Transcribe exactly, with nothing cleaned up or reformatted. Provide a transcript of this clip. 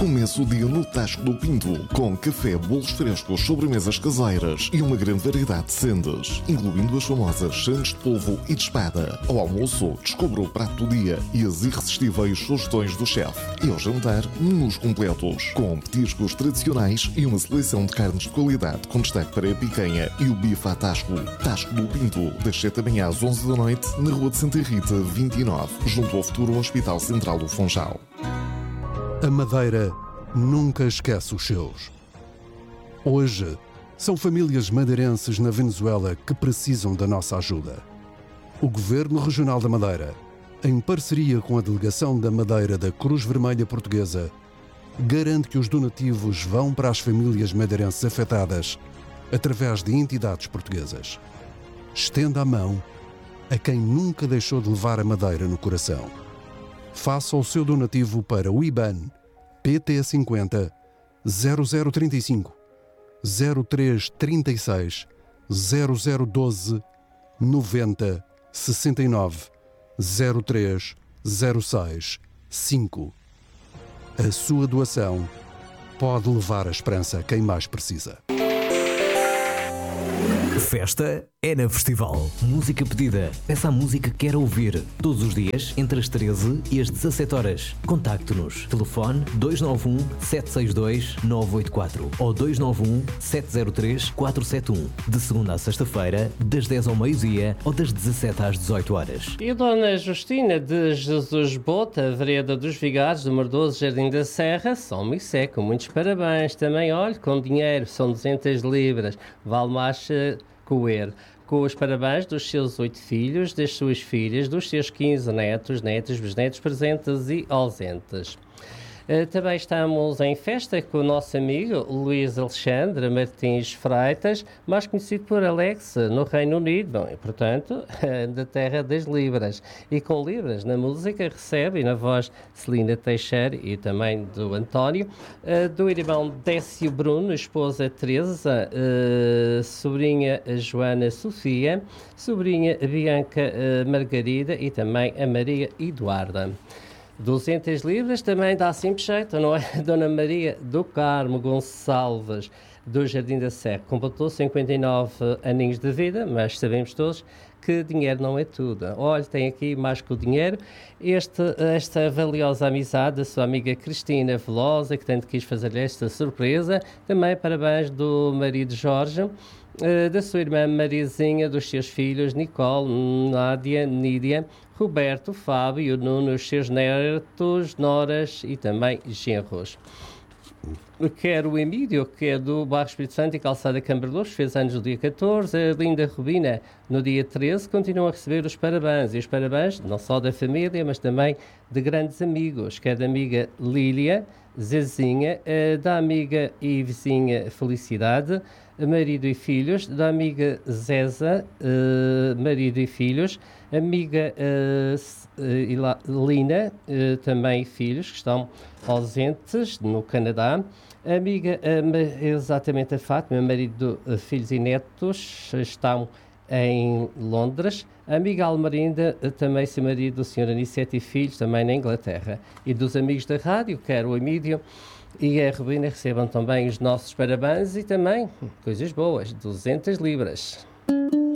Comece o dia no Tasco do Pinto, com café, bolos frescos, sobremesas caseiras e uma grande variedade de sendas, incluindo as famosas sandes de polvo e de espada. Ao almoço, descubra o prato do dia e as irresistíveis sugestões do chefe. E ao jantar, menus completos, com petiscos tradicionais e uma seleção de carnes de qualidade, com destaque para a picanha e o bife à Tasco. Tasco do Pinto, das sete da manhã às onze da noite, na Rua de Santa Rita, vinte e nove, junto ao futuro Hospital Central do Funchal. A Madeira nunca esquece os seus. Hoje, são famílias madeirenses na Venezuela que precisam da nossa ajuda. O Governo Regional da Madeira, em parceria com a Delegação da Madeira da Cruz Vermelha Portuguesa, garante que os donativos vão para as famílias madeirenses afetadas através de entidades portuguesas. Estenda a mão a quem nunca deixou de levar a Madeira no coração. Faça o seu donativo para o I B A N P T cinquenta zero zero trinta e cinco zero três trinta e seis zero zero doze noventa sessenta e nove zero três zero seis cinco. A sua doação pode levar a esperança a quem mais precisa. Festa é na Festival. Música pedida. Peça a música que quer ouvir. Todos os dias, entre as treze e as dezassete horas. Contacte-nos. Telefone dois nove um, sete seis dois, nove oito quatro ou dois nove um, sete zero três, quatro sete um. De segunda a sexta-feira, das dez ao meio-dia ou das dezassete às dezoito horas. E a Dona Justina de Jesus Bota, Vereda dos Vigares, número doze, Jardim da Serra, São Missé, com muitos parabéns. Também, olha, com dinheiro, são duzentas libras. Vale mais coer. Com os parabéns dos seus oito filhos, das suas filhas, dos seus quinze netos, netos, bisnetos, presentes e ausentes. Uh, também estamos em festa com o nosso amigo Luís Alexandre Martins Freitas, mais conhecido por Alex, no Reino Unido, bom, e, portanto, da terra das Libras. E com Libras na música recebe, e na voz Celina Teixeira e também do António, uh, do irmão Décio Bruno, esposa Teresa, uh, sobrinha Joana Sofia, sobrinha Bianca uh, Margarida e também a Maria Eduarda. duzentas libras também dá sempre jeito, não é? Dona Maria do Carmo Gonçalves, do Jardim da Serra, completou cinquenta e nove aninhos de vida, mas sabemos todos que dinheiro não é tudo. Olha, tem aqui mais que o dinheiro, este, esta valiosa amizade da sua amiga Cristina Velosa, que tanto quis fazer-lhe esta surpresa. Também parabéns do marido Jorge, da sua irmã Mariazinha, dos seus filhos Nicole, Nádia, Nídia, Roberto, Fábio, Nuno, os seus netos, noras e também genros. Quer o Emílio, que é do Bairro Espírito Santo e Calçada Camberlouros, fez anos no dia catorze, a Linda Rubina no dia treze, continua a receber os parabéns, e os parabéns não só da família, mas também de grandes amigos, quer da amiga Lília, Zezinha, da amiga e vizinha Felicidade, marido e filhos, da amiga Zeza, marido e filhos, amiga Lina, também filhos, que estão ausentes no Canadá, amiga, exatamente a Fátima, marido, filhos e netos, estão em Londres, a amiga Almarinda, também seu marido, o senhor Anicete e filhos, também na Inglaterra. E dos amigos da rádio, quer o Emílio e a Rubina, recebam também os nossos parabéns e também coisas boas, duzentas libras.